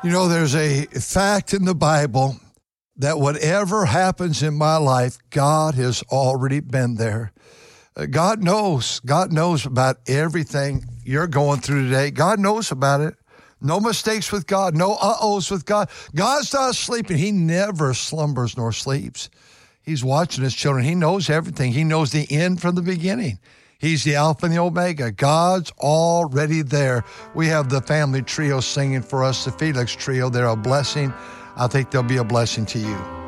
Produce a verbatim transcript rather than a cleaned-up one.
You know, there's a fact in the Bible that whatever happens in my life, God has already been there. Uh, God knows. God knows about everything you're going through today. God knows about it. No mistakes with God. No uh-ohs with God. God's not sleeping. He never slumbers nor sleeps. He's watching his children. He knows everything. He knows the end from the beginning. He's the Alpha and the Omega. God's already there. We have the family trio singing for us, the Felix Trio. They're a blessing. I think they'll be a blessing to you.